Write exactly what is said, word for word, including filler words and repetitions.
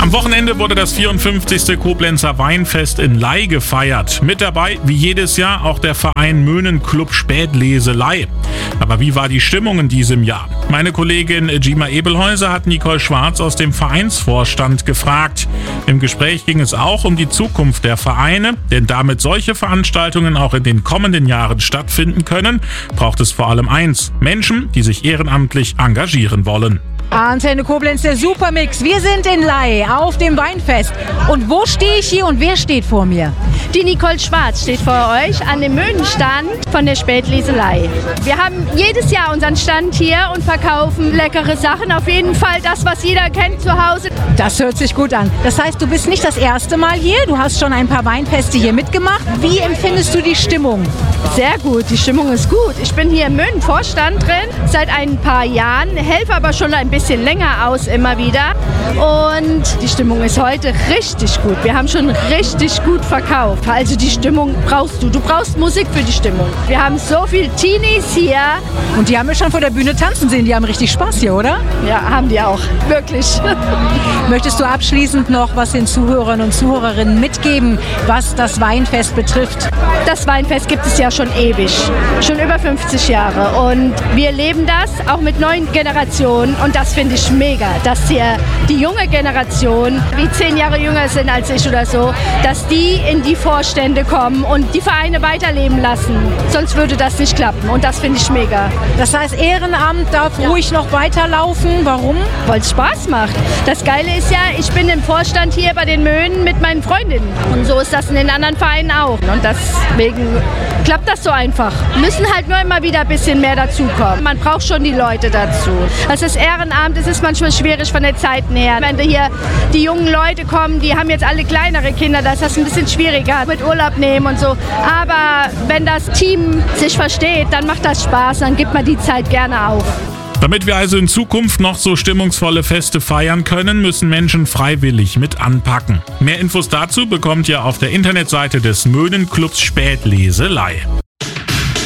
Am Wochenende wurde das vierundfünfzigste Koblenzer Weinfest in Ley gefeiert. Mit dabei, wie jedes Jahr, auch der Verein Möhnenclub Spätlese-Ley. Aber wie war die Stimmung in diesem Jahr? Meine Kollegin Gima Ebelhäuser hat Nicole Schwarz aus dem Vereinsvorstand gefragt. Im Gespräch ging es auch um die Zukunft der Vereine, denn damit solche Veranstaltungen auch in den kommenden Jahren stattfinden können, braucht es vor allem eins: Menschen, die sich ehrenamtlich engagieren wollen. Antenne Koblenz, der Supermix. Wir sind in Ley auf dem Weinfest. Und wo stehe ich hier und wer steht vor mir? Die Nicole Schwarz steht vor euch an dem Möhnenstand von der Spätlese Ley. Wir haben jedes Jahr unseren Stand hier und verkaufen leckere Sachen. Auf jeden Fall das, was jeder kennt zu Hause. Das hört sich gut an. Das heißt, du bist nicht das erste Mal hier. Du hast schon ein paar Weinfeste hier mitgemacht. Wie empfindest du die Stimmung? Sehr gut, die Stimmung ist gut. Ich bin hier im Möhnen-Vorstand drin seit ein paar Jahren, helfe aber schon ein bisschen länger aus immer wieder. Und die Stimmung ist heute richtig gut. Wir haben schon richtig gut verkauft. Also die Stimmung brauchst du. Du brauchst Musik für die Stimmung. Wir haben so viele Teenies hier. Und die haben wir schon vor der Bühne tanzen sehen. Die haben richtig Spaß hier, oder? Ja, haben die auch. Wirklich. Möchtest du abschließend noch was den Zuhörern und Zuhörerinnen mitgeben, was das Weinfest betrifft? Das Weinfest gibt es ja schon ewig. Schon über fünfzig Jahre. Und wir leben das auch mit neuen Generationen. Und das finde ich mega, dass hier die junge Generation, die zehn Jahre jünger sind als ich oder so, dass die in die Vorstände kommen und die Vereine weiterleben lassen. Sonst würde das nicht klappen und das finde ich mega. Das heißt, Ehrenamt darf ja ruhig noch weiterlaufen. Warum? Weil es Spaß macht. Das Geile ist ja, ich bin im Vorstand hier bei den Möhnen mit meinen Freundinnen. Und so ist das in den anderen Vereinen auch. Und deswegen klappt das so einfach. Müssen halt nur immer wieder ein bisschen mehr dazukommen. Man braucht schon die Leute dazu. Also das Ehrenamt, es ist manchmal schwierig von den Zeiten her. Wenn hier die jungen Leute kommen, die haben jetzt alle kleinere Kinder, da ist das ein bisschen schwieriger mit Urlaub nehmen und so. Aber wenn das Team sich versteht, dann macht das Spaß, dann gibt man die Zeit gerne auf. Damit wir also in Zukunft noch so stimmungsvolle Feste feiern können, müssen Menschen freiwillig mit anpacken. Mehr Infos dazu bekommt ihr auf der Internetseite des Möhnenclubs Spätlese-Ley.